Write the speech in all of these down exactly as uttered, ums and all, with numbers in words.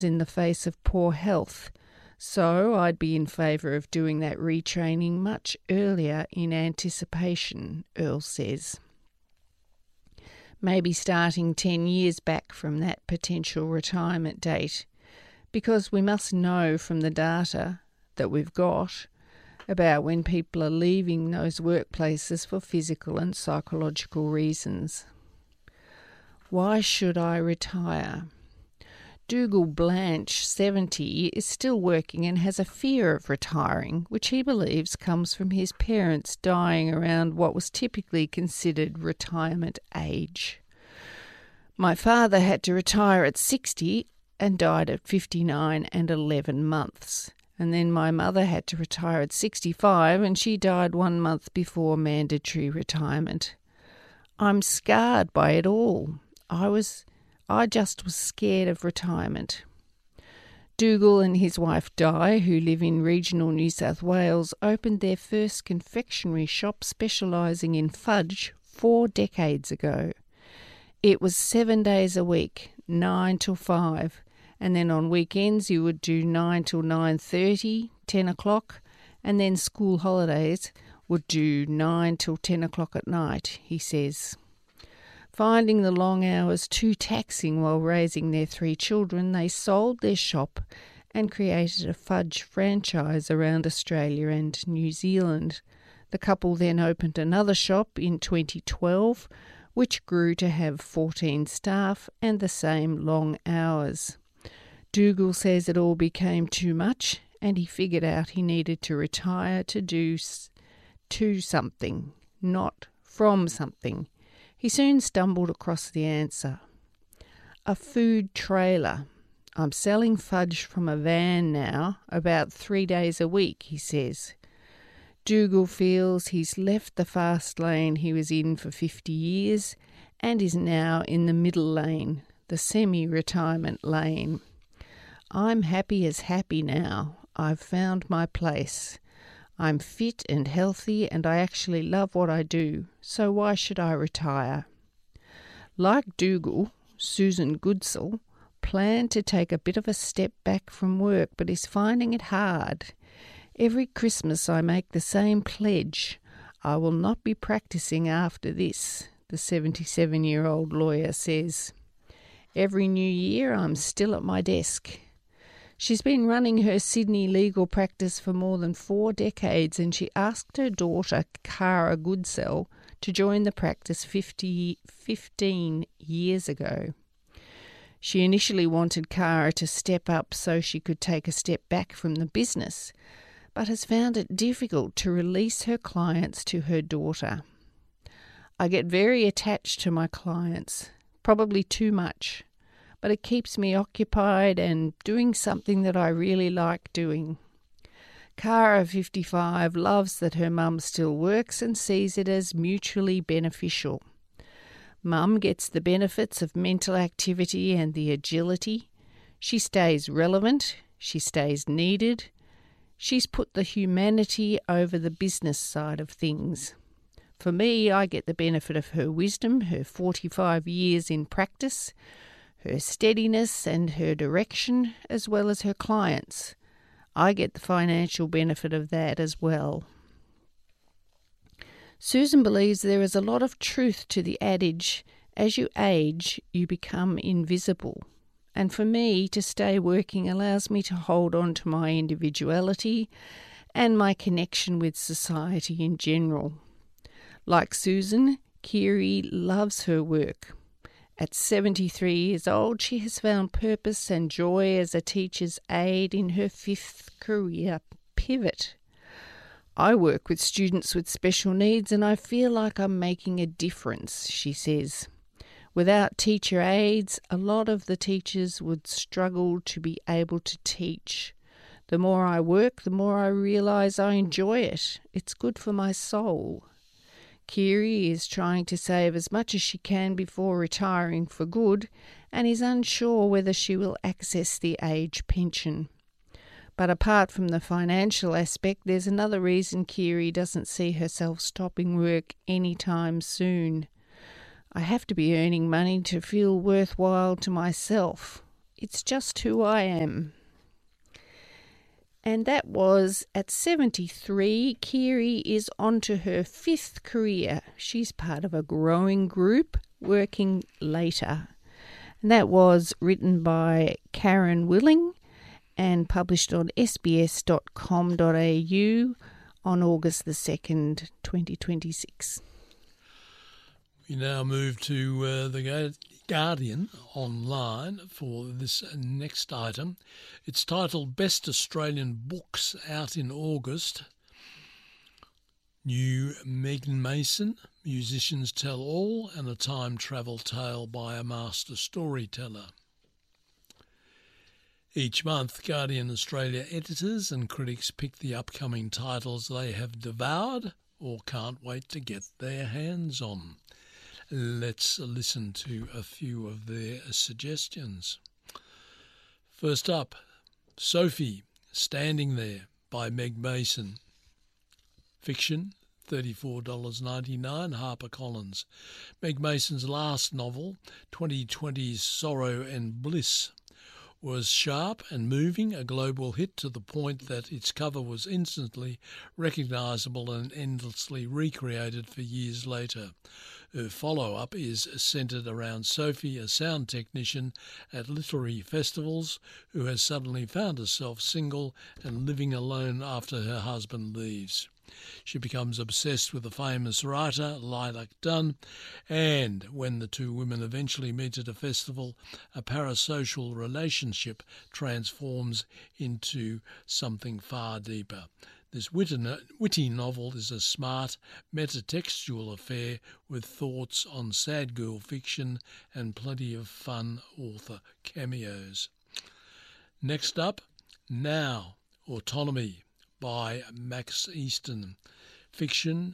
in the face of poor health. So I'd be in favour of doing that retraining much earlier in anticipation, Earl says. Maybe starting ten years back from that potential retirement date, because we must know from the data that we've got about when people are leaving those workplaces for physical and psychological reasons. Why should I retire? Dougal Blanche, seventy, is still working and has a fear of retiring, which he believes comes from his parents dying around what was typically considered retirement age. My father had to retire at sixty and died at fifty-nine and eleven months. And then my mother had to retire at sixty-five and she died one month before mandatory retirement. I'm scarred by it all. I was... I just was scared of retirement. Dougal and his wife Di, who live in regional New South Wales, opened their first confectionery shop specialising in fudge four decades ago. It was seven days a week, nine till five, and then on weekends you would do nine till nine thirty, ten o'clock, and then school holidays would do nine till ten o'clock at night, he says. Finding the long hours too taxing while raising their three children, they sold their shop and created a fudge franchise around Australia and New Zealand. The couple then opened another shop in twenty twelve, which grew to have fourteen staff and the same long hours. Dougal says it all became too much and he figured out he needed to retire to do to something, not from something. He soon stumbled across the answer. A food trailer. I'm selling fudge from a van now, about three days a week, he says. Dougal feels he's left the fast lane he was in for fifty years and is now in the middle lane, the semi-retirement lane. I'm happy as happy now. I've found my place. I'm fit and healthy and I actually love what I do, so why should I retire? Like Dougal, Susan Goodsell planned to take a bit of a step back from work but is finding it hard. Every Christmas I make the same pledge. I will not be practising after this, the seventy-seven-year-old lawyer says. Every new year I'm still at my desk. She's been running her Sydney legal practice for more than four decades and she asked her daughter, Cara Goodsell, to join the practice fifty, fifteen years ago. She initially wanted Cara to step up so she could take a step back from the business, but has found it difficult to release her clients to her daughter. I get very attached to my clients, probably too much, but it keeps me occupied and doing something that I really like doing. Cara, fifty-five, loves that her mum still works and sees it as mutually beneficial. Mum gets the benefits of mental activity and the agility. She stays relevant. She stays needed. She's put the humanity over the business side of things. For me, I get the benefit of her wisdom, her forty-five years in practice, her steadiness and her direction, as well as her clients. I get the financial benefit of that as well. Susan believes there is a lot of truth to the adage, as you age, you become invisible. And for me, to stay working allows me to hold on to my individuality and my connection with society in general. Like Susan, Kiri loves her work. At seventy-three years old, she has found purpose and joy as a teacher's aide in her fifth career pivot. I work with students with special needs and I feel like I'm making a difference, she says. Without teacher aides, a lot of the teachers would struggle to be able to teach. The more I work, the more I realise I enjoy it. It's good for my soul. Kiri is trying to save as much as she can before retiring for good and is unsure whether she will access the age pension. But apart from the financial aspect, there's another reason Kiri doesn't see herself stopping work anytime soon. I have to be earning money to feel worthwhile to myself. It's Just Who I Am. And that was at seventy-three. Kiri is on to her fifth career. She's part of a growing group working later. And that was written by Karen Willing and published on s b s dot com dot a u on August the second, twenty twenty-six. We now move to uh, the Guardian online for this next item. It's titled Best Australian Books Out in August. New Megan Mason, Musicians Tell All, and a time travel tale by a master storyteller. Each month, Guardian Australia editors and critics pick the upcoming titles they have devoured or can't wait to get their hands on. Let's listen to a few of their suggestions. First up, Sophie, Standing There by Meg Mason. Fiction, thirty-four dollars ninety-nine, HarperCollins. Meg Mason's last novel, twenty twenty's Sorrow and Bliss, was sharp and moving, a global hit to the point that its cover was instantly recognisable and endlessly recreated for years later. Her follow-up is centred around Sophie, a sound technician at literary festivals who has suddenly found herself single and living alone after her husband leaves. She becomes obsessed with the famous writer, Lilac Dunn, and when the two women eventually meet at a festival, a parasocial relationship transforms into something far deeper. This witty novel is a smart, metatextual affair with thoughts on sad girl fiction and plenty of fun author cameos. Next up, Now, Autonomy by Max Easton. Fiction,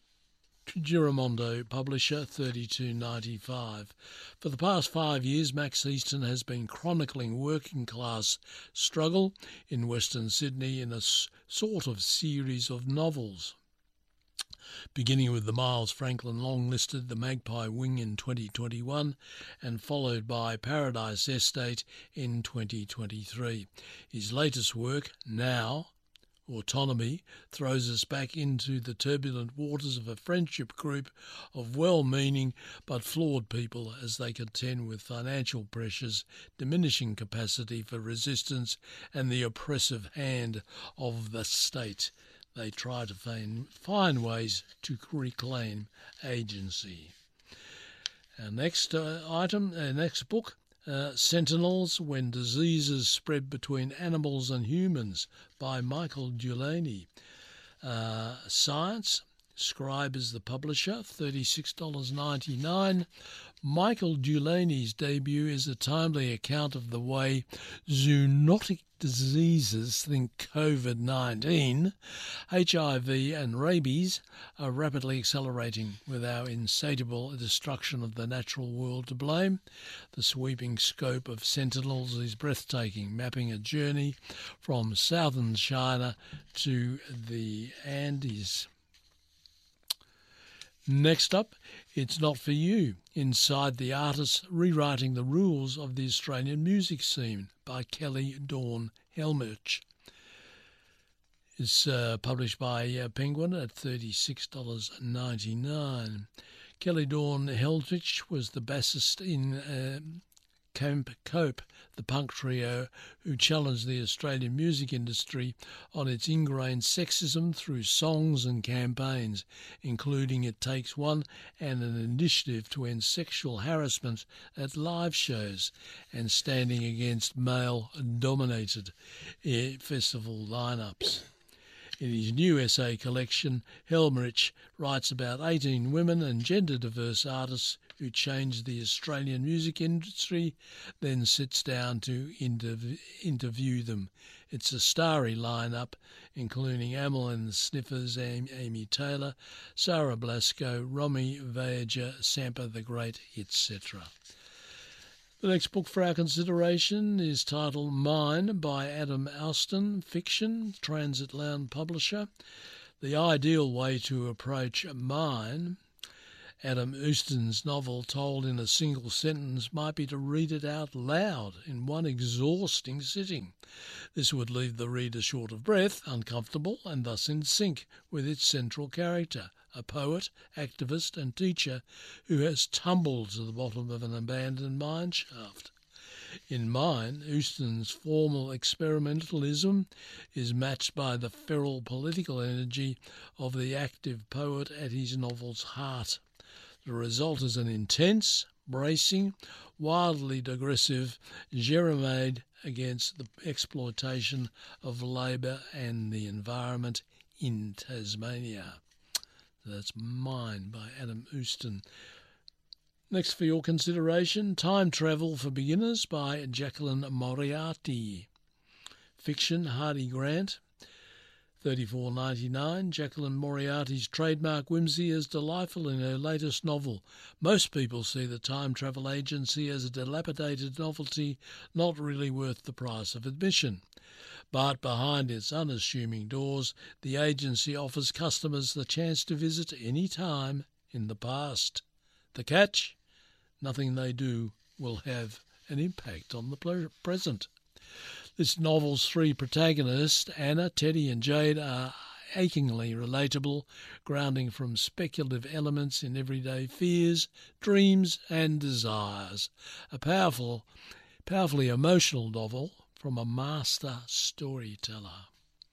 Giramondo publisher, thirty-two dollars ninety-five. For the past five years, Max Easton has been chronicling working-class struggle in Western Sydney in a sort of series of novels. Beginning with the Miles Franklin long-listed The Magpie Wing in twenty twenty-one and followed by Paradise Estate in twenty twenty-three. His latest work, Now, Autonomy, throws us back into the turbulent waters of a friendship group of well-meaning but flawed people as they contend with financial pressures, diminishing capacity for resistance, and the oppressive hand of the state. They try to find, find ways to reclaim agency. Our next uh, item, our next book, Uh, Sentinels, When Diseases Spread Between Animals and Humans by Michael Delaney. Uh, Science, Scribe is the publisher, thirty-six dollars ninety-nine. Michael Delaney's debut is a timely account of the way zoonotic diseases, think COVID nineteen, H I V and rabies, are rapidly accelerating with our insatiable destruction of the natural world to blame. The sweeping scope of Sentinels is breathtaking, mapping a journey from southern China to the Andes. Next up, It's Not For You, Inside the Artists Rewriting the Rules of the Australian Music Scene by Kelly Dawn Helmich. It's uh, published by uh, Penguin at thirty-six dollars ninety-nine. Kelly Dawn Helmich was the bassist in uh, Camp Cope, the punk trio who challenged the Australian music industry on its ingrained sexism through songs and campaigns, including It Takes One and an initiative to end sexual harassment at live shows and standing against male-dominated festival lineups. In his new essay collection, Helmich writes about eighteen women and gender-diverse artists who changed the Australian music industry, then sits down to interv- interview them. It's a starry lineup, including Amyl and the Sniffers, Amy Taylor, Sarah Blasco, Romy Voyager, Sampa the Great, et cetera. The next book for our consideration is titled Mine by Adam Alston, fiction, Transatlantic publisher. The ideal way to approach mine Adam Houston's novel, told in a single sentence, might be to read it out loud in one exhausting sitting. This would leave the reader short of breath, uncomfortable, and thus in sync with its central character, a poet, activist and teacher who has tumbled to the bottom of an abandoned mine shaft. In mine, Houston's formal experimentalism is matched by the feral political energy of the active poet at his novel's heart. The result is an intense, bracing, wildly digressive Jeremiade against the exploitation of labour and the environment in Tasmania. That's Mine by Adam Houston. Next for your consideration, Time Travel for Beginners by Jacqueline Moriarty. Fiction, Hardy Grant, thirty-four dollars ninety-nine. Jacqueline Moriarty's trademark whimsy is delightful in her latest novel. Most people see the time travel agency as a dilapidated novelty, not really worth the price of admission. But behind its unassuming doors, the agency offers customers the chance to visit any time in the past. The catch? Nothing they do will have an impact on the present. This novel's three protagonists, Anna, Teddy and Jade, are achingly relatable, grounding from speculative elements in everyday fears, dreams and desires. A powerful, powerfully emotional novel from a master storyteller.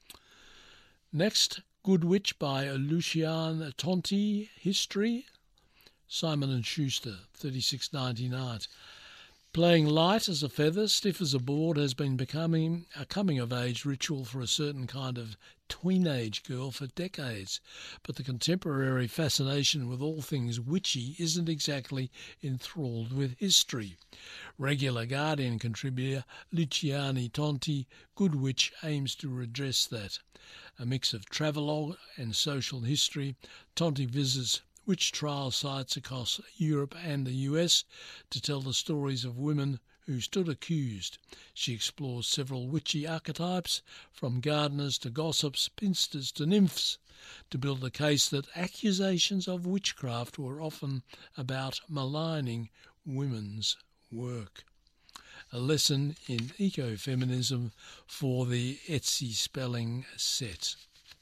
Next, Good Witch by Lucian Tonti, History, Simon and Schuster, thirty-six dollars ninety-nine. Playing light as a feather, stiff as a board has been becoming a coming-of-age ritual for a certain kind of tweenage girl for decades. But the contemporary fascination with all things witchy isn't exactly enthralled with history. Regular Guardian contributor Luciani Tonti, Good Witch aims to redress that. A mix of travelogue and social history, Tonti visits witch trial sites across Europe and the U S to tell the stories of women who stood accused. She explores several witchy archetypes, from gardeners to gossips, spinsters to nymphs, to build a case that accusations of witchcraft were often about maligning women's work. A lesson in ecofeminism for the Etsy spelling set.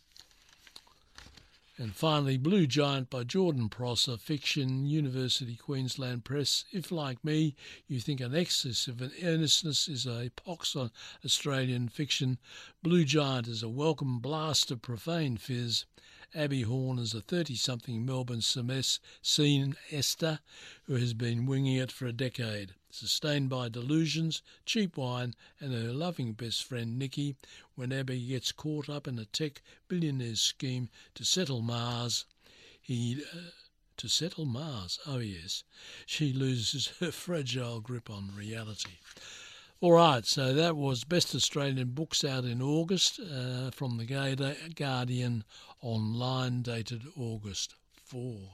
And finally, Blue Giant by Jordan Prosser, fiction, University Queensland Press. If, like me, you think an excess of an earnestness is a pox on Australian fiction, Blue Giant is a welcome blast of profane fizz. Abby Horn is a thirty-something Melbourne scene Esther who has been winging it for a decade. Sustained by delusions, cheap wine and her loving best friend Nikki, when Abby gets caught up in a tech billionaire's scheme to settle Mars, he... Uh, to settle Mars, oh yes, she loses her fragile grip on reality. All right, so that was Best Australian Books out in August uh, from the Guardian online, dated August fourth.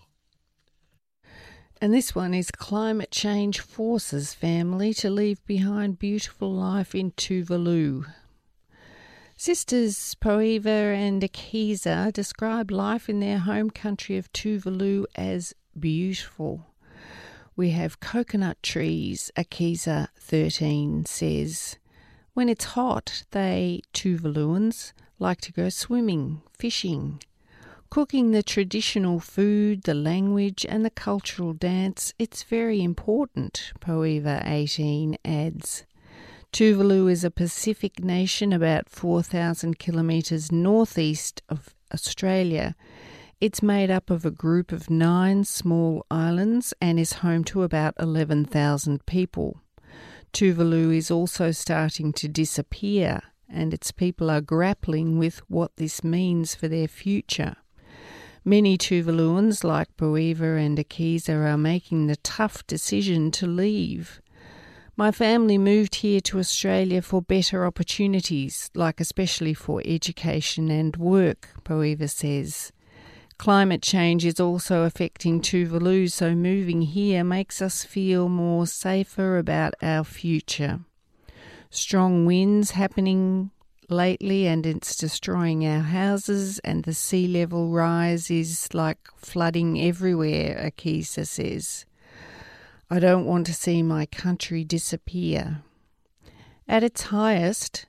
And this one is Climate Change Forces Family to Leave Behind Beautiful Life in Tuvalu. Sisters Poeva and Akiza describe life in their home country of Tuvalu as beautiful. We have coconut trees, Akiza thirteen says. When it's hot, they, Tuvaluans, like to go swimming, fishing, cooking the traditional food, the language and the cultural dance. It's very important, Poeva eighteen adds. Tuvalu is a Pacific nation about four thousand kilometres northeast of Australia. It's made up of a group of nine small islands and is home to about eleven thousand people. Tuvalu is also starting to disappear, and its people are grappling with what this means for their future. Many Tuvaluans, like Poeva and Akiza, are making the tough decision to leave. My family moved here to Australia for better opportunities, like especially for education and work, Poeva says. Climate change is also affecting Tuvalu, so moving here makes us feel more safer about our future. Strong winds happening lately, and it's destroying our houses, and the sea level rise is like flooding everywhere, Akisa says. I don't want to see my country disappear. At its highest,